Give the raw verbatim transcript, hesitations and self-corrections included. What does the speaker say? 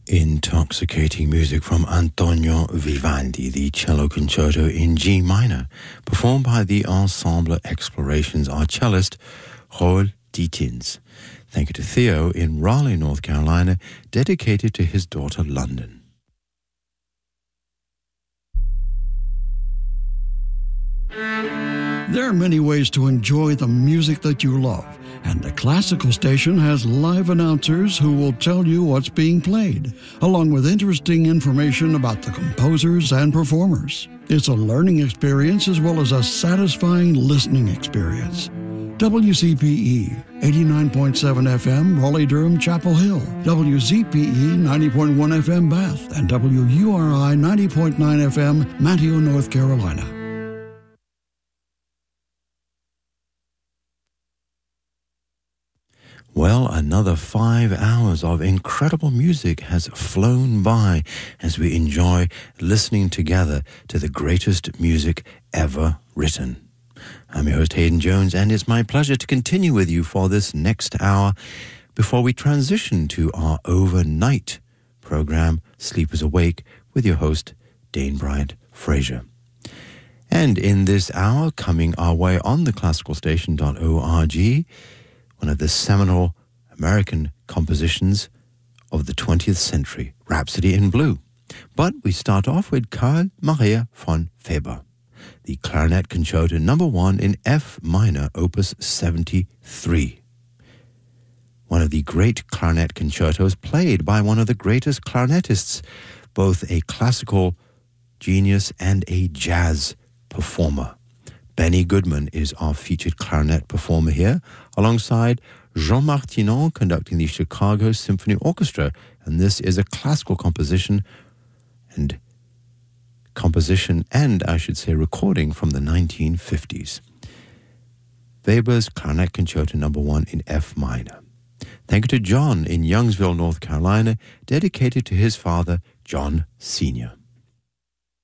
Intoxicating music from Antonio Vivaldi, the cello concerto in G minor, performed by the Ensemble Explorations art cellist Roel Dietins. Thank you to Theo in Raleigh, North Carolina, dedicated to his daughter London. There are many ways to enjoy the music that you love, and the Classical Station has live announcers who will tell you what's being played, along with interesting information about the composers and performers. It's a learning experience as well as a satisfying listening experience. W C P E, eighty-nine point seven F M, Raleigh-Durham, Chapel Hill, W Z P E, ninety point one F M, Bath, and W U R I, ninety point nine F M, Manteo, North Carolina. Well, another five hours of incredible music has flown by as we enjoy listening together to the greatest music ever written. I'm your host, Hayden Jones, and it's my pleasure to continue with you for this next hour before we transition to our overnight program, Sleepers Awake, with your host, Dane Bryant Fraser. And in this hour, coming our way on the classical station dot org, one of the seminal American compositions of the twentieth century, Rhapsody in Blue. But we start off with Carl Maria von Weber, the Clarinet Concerto number one in F minor, opus seventy-three. One of the great clarinet concertos played by one of the greatest clarinetists, both a classical genius and a jazz performer. Benny Goodman is our featured clarinet performer here, alongside Jean Martinon conducting the Chicago Symphony Orchestra, and this is a classical composition and composition and, I should say, recording from the nineteen fifties. Weber's Clarinet Concerto number one in F minor. Thank you to John in Youngsville, North Carolina, dedicated to his father, John Senior